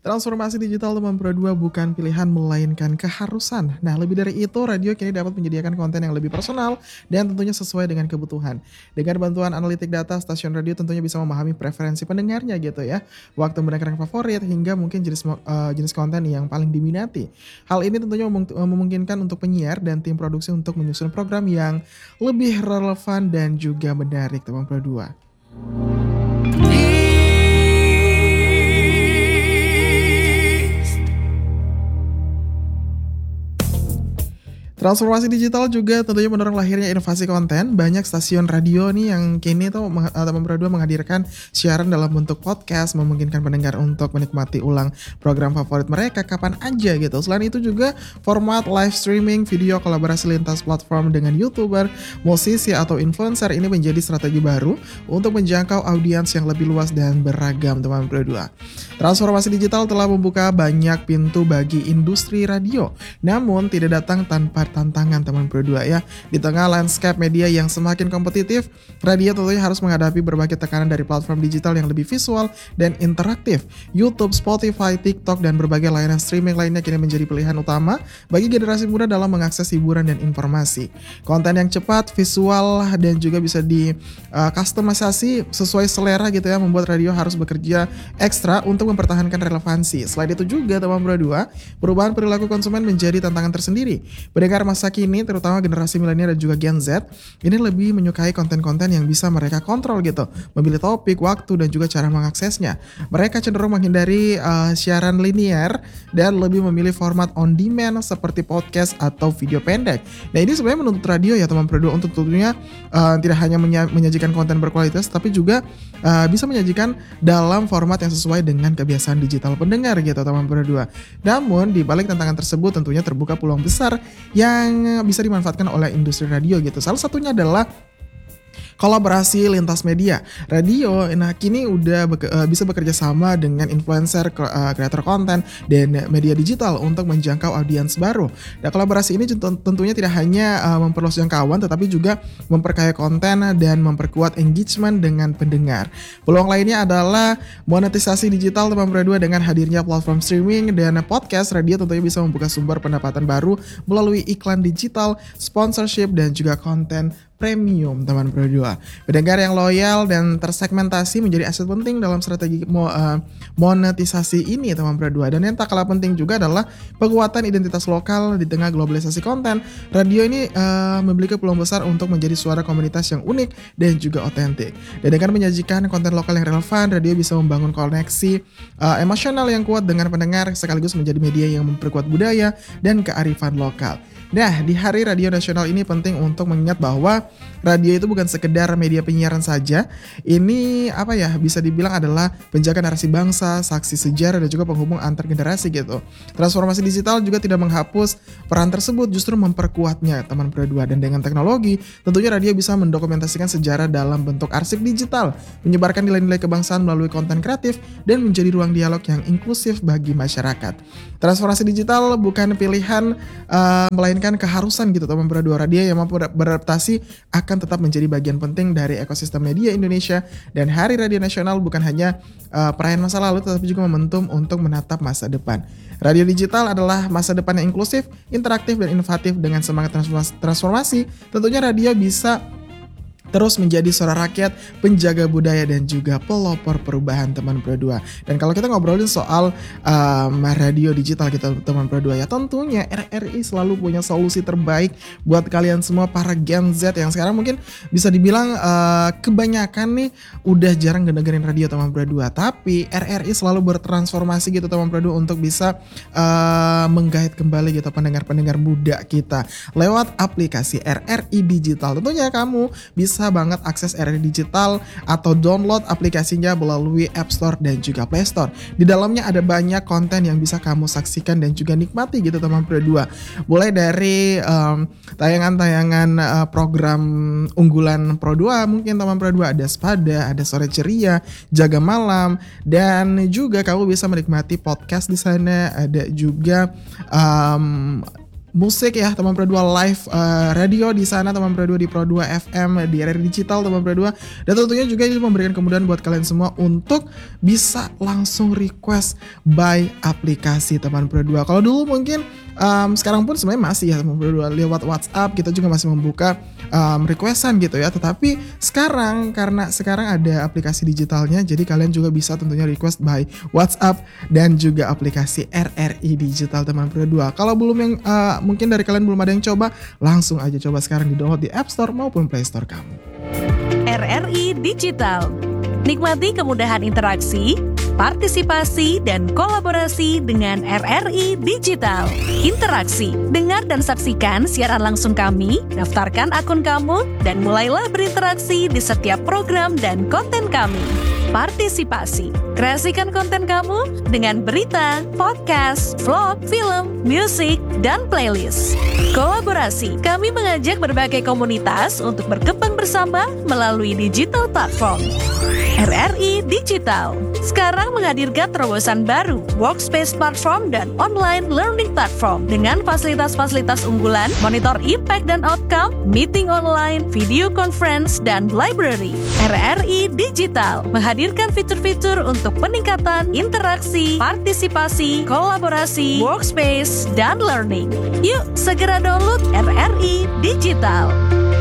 Transformasi digital teman Pro 2 bukan pilihan melainkan keharusan. Nah, lebih dari itu, radio kini dapat menyediakan konten yang lebih personal dan tentunya sesuai dengan kebutuhan. Dengan bantuan analitik data, stasiun radio tentunya bisa memahami preferensi pendengarnya gitu ya. Waktu mendengar yang favorit hingga mungkin jenis konten yang paling diminati. Hal ini tentunya memungkinkan untuk penyiar dan tim produksi untuk menyusun program yang lebih relevan dan juga menarik teman Pro 2. Transformasi digital juga tentunya mendorong lahirnya inovasi konten. Banyak stasiun radio nih yang kini tuh teman Pro 2 menghadirkan siaran dalam bentuk podcast, memungkinkan pendengar untuk menikmati ulang program favorit mereka kapan aja gitu. Selain itu juga format live streaming video kolaborasi lintas platform dengan YouTuber, musisi atau influencer ini menjadi strategi baru untuk menjangkau audiens yang lebih luas dan beragam teman Pro 2. Transformasi digital telah membuka banyak pintu bagi industri radio, namun tidak datang tanpa tantangan teman Pro 2 ya. Di tengah landscape media yang semakin kompetitif, radio tentunya harus menghadapi berbagai tekanan dari platform digital yang lebih visual dan interaktif. YouTube, Spotify, TikTok, dan berbagai layanan streaming lainnya kini menjadi pilihan utama bagi generasi muda dalam mengakses hiburan dan informasi. Konten yang cepat, visual, dan juga bisa di customisasi sesuai selera gitu ya, membuat radio harus bekerja ekstra untuk mempertahankan relevansi. Selain itu juga teman Pro 2, perubahan perilaku konsumen menjadi tantangan tersendiri. Pendengar masa kini, terutama generasi milenial dan juga Gen Z, ini lebih menyukai konten-konten yang bisa mereka kontrol gitu, memilih topik, waktu, dan juga cara mengaksesnya. Mereka cenderung menghindari siaran linear dan lebih memilih format on demand seperti podcast atau video pendek. Nah, ini sebenarnya menuntut radio ya teman Pro 2 untuk tentunya tidak hanya menyajikan konten berkualitas, tapi juga bisa menyajikan dalam format yang sesuai dengan kebiasaan digital pendengar gitu teman Pro 2. Namun di balik tantangan tersebut tentunya terbuka peluang besar yang bisa dimanfaatkan oleh industri radio gitu. Salah satunya adalah kolaborasi lintas media. Radio kini udah bisa bekerja sama dengan influencer, kreator konten, dan media digital untuk menjangkau audiens baru. Dan kolaborasi ini tentunya tidak hanya memperluas jangkauan tetapi juga memperkaya konten dan memperkuat engagement dengan pendengar. Peluang lainnya adalah monetisasi digital teman Pro 2 dengan hadirnya platform streaming dan podcast. Radio tentunya bisa membuka sumber pendapatan baru melalui iklan digital, sponsorship, dan juga konten premium teman Pro 2. Pendengar yang loyal dan tersegmentasi menjadi aset penting dalam strategi monetisasi ini teman Pro 2. Dan yang tak kalah penting juga adalah penguatan identitas lokal di tengah globalisasi konten. Radio ini memiliki peluang besar untuk menjadi suara komunitas yang unik dan juga otentik. Dan dengan menyajikan konten lokal yang relevan, radio bisa membangun koneksi emosional yang kuat dengan pendengar sekaligus menjadi media yang memperkuat budaya dan kearifan lokal. Nah, di Hari Radio Nasional ini penting untuk mengingat bahwa radio itu bukan sekedar media penyiaran saja. Ini bisa dibilang adalah penjaga narasi bangsa, saksi sejarah, dan juga penghubung antar generasi gitu. Transformasi digital juga tidak menghapus peran tersebut, justru memperkuatnya teman Pro 2. Dan dengan teknologi, tentunya radio bisa mendokumentasikan sejarah dalam bentuk arsip digital, menyebarkan nilai-nilai kebangsaan melalui konten kreatif, dan menjadi ruang dialog yang inklusif bagi masyarakat. Transformasi digital bukan pilihan melainkan keharusan gitu teman Pro 2. Radio yang mampu beradaptasi akan tetap menjadi bagian penting dari ekosistem media Indonesia, dan Hari Radio Nasional bukan hanya perayaan masa lalu tetapi juga momentum untuk menatap masa depan. Radio digital adalah masa depan yang inklusif, interaktif, dan inovatif. Dengan semangat transformasi, tentunya radio bisa terus menjadi suara rakyat, penjaga budaya, dan juga pelopor perubahan teman Pro 2. Dan kalau kita ngobrolin soal radio digital kita teman Pro 2 ya, tentunya RRI selalu punya solusi terbaik buat kalian semua para Gen Z yang sekarang mungkin bisa dibilang kebanyakan nih udah jarang dengerin radio teman Pro 2. Tapi RRI selalu bertransformasi gitu teman Pro 2 untuk bisa menggait kembali gitu pendengar-pendengar muda kita lewat aplikasi RRI Digital. Tentunya kamu bisa banget akses RRI Digital atau download aplikasinya melalui App Store dan juga Play Store. Di dalamnya ada banyak konten yang bisa kamu saksikan dan juga nikmati gitu teman Pro 2. Mulai dari tayangan-tayangan program unggulan Pro 2, mungkin teman Pro 2 ada Spada, ada Sore Ceria, Jaga Malam, dan juga kamu bisa menikmati podcast di sana. Ada juga musik ya teman Pro 2, live radio di sana teman Pro 2 di Pro 2 FM, di RRI Digital teman Pro 2. Dan tentunya juga ini memberikan kemudahan buat kalian semua untuk bisa langsung request by aplikasi teman Pro 2. Kalau dulu mungkin sekarang pun sebenarnya masih ya teman Pro 2 lewat WhatsApp kita juga masih membuka requestan gitu ya. Tetapi sekarang karena sekarang ada aplikasi digitalnya, jadi kalian juga bisa tentunya request by WhatsApp dan juga aplikasi RRI Digital teman Pro 2. Kalau belum yang mungkin dari kalian belum ada yang coba, langsung aja coba sekarang di download di App Store maupun Play Store kamu. RRI Digital. Nikmati kemudahan interaksi, partisipasi, dan kolaborasi dengan RRI Digital. Interaksi, dengar dan saksikan siaran langsung kami, daftarkan akun kamu, dan mulailah berinteraksi di setiap program dan konten kami. Partisipasi, kreasikan konten kamu dengan berita, podcast, vlog, film, musik, dan playlist. Kolaborasi, kami mengajak berbagai komunitas untuk berkembang bersama melalui digital platform. RRI Digital sekarang menghadirkan terobosan baru, workspace platform dan online learning platform dengan fasilitas-fasilitas unggulan, monitor impact dan outcome, meeting online, video conference, dan library. RRI Digital menghadirkan fitur-fitur untuk peningkatan interaksi, partisipasi, kolaborasi, workspace, dan learning. Yuk segera download RRI Digital.